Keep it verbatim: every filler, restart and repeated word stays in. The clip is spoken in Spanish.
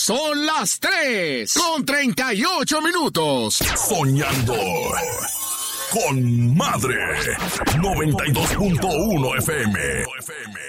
Son las tres con treinta y ocho minutos. Soñando con Madre. noventa y dos punto uno F M.